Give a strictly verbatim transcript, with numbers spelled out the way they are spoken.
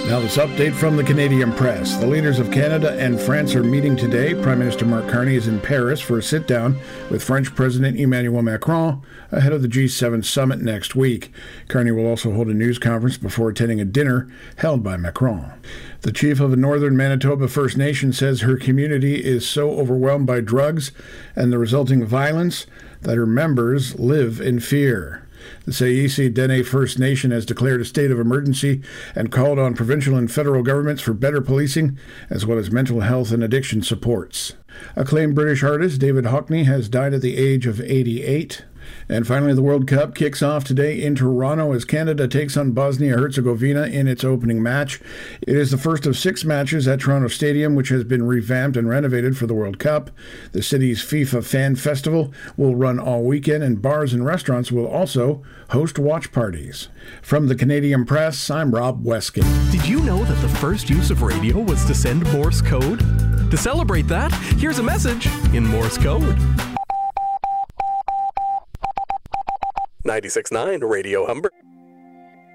Now this update from the Canadian press. The leaders of Canada and France are meeting today. Prime Minister Mark Carney is in Paris for a sit-down with French President Emmanuel Macron ahead of the G seven summit next week. Carney will also hold a news conference before attending a dinner held by Macron. The chief of a northern Manitoba First Nation says her community is so overwhelmed by drugs and the resulting violence that her members live in fear. The Saisi Dene First Nation has declared a state of emergency and called on provincial and federal governments for better policing as well as mental health and addiction supports. Acclaimed British artist David Hockney has died at the age of eighty-eight. And finally, the World Cup kicks off today in Toronto as Canada takes on Bosnia-Herzegovina in its opening match. It is the first of six matches at Toronto Stadium, which has been revamped and renovated for the World Cup. The city's FIFA Fan Festival will run all weekend, and bars and restaurants will also host watch parties. From the Canadian Press, I'm Rob Weskin. Did you know that the first use of radio was to send Morse code? To celebrate that, here's a message in Morse code. ninety-six point nine Radio Humber.